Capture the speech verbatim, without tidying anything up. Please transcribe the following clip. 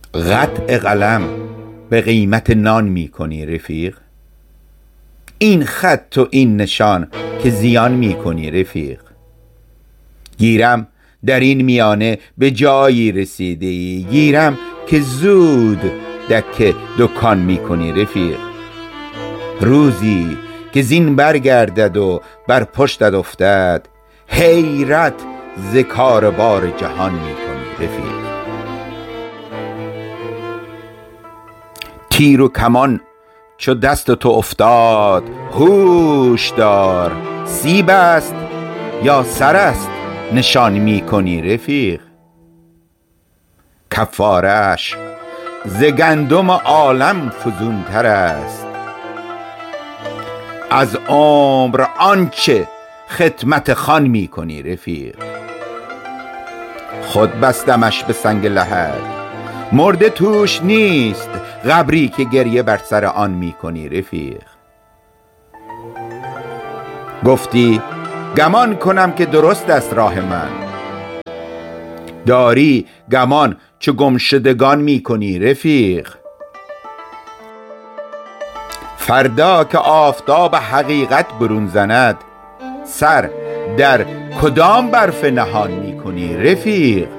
قطع قلم به قیمت نان می کنی رفیق؟ این خط و این نشان که زیان می کنی رفیق. گیرم در این میانه به جایی رسیده ای، گیرم که زود دکه دکان می کنی رفیق. روزی که زین برگردد و بر پشتت افتد، حیرت ز کار بار جهان می کنی رفیق. تیر و کمان چو دست تو افتاد، هوش دار سیب است یا سر است نشان می کنی رفیق. کفارش ز گندم عالم فزون تر است، از عمر آنچه خدمت خان می کنی رفیق. خود بستمش به سنگ لحد، مرده توش نیست قبری که گریه بر سر آن می کنی رفیق. گفتی گمان کنم که درست است راه من، داری گمان چو گمشدگان می کنی رفیق. فردا که آفتاب حقیقت برون زند، سر در کدام برف نهان می کنی رفیق.